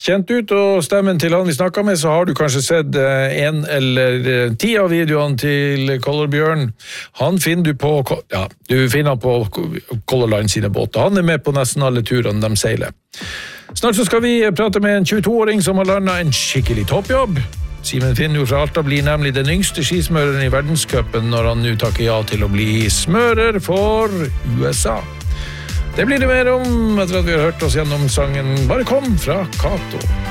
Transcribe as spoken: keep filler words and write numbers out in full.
Kjent ut, og stemmen til han vi snakket med, så har du kanskje sett en eller ti av videoene til Color Bjørn. Han finner du på, ja, du finner han på Color Line sine båter. Han er med på nesten alle turene de seiler. Snart så skal vi prate med en tjueto-åring som har landet en skikkelig toppjobb. Simen Finnjord fra Alta blir nemlig den yngste skismøreren i verdenscupen når han nå takker ja til å bli smører for U S A. Det blir det mer om etter at vi har hørt oss gjennom sangen Bare kom fra Kato.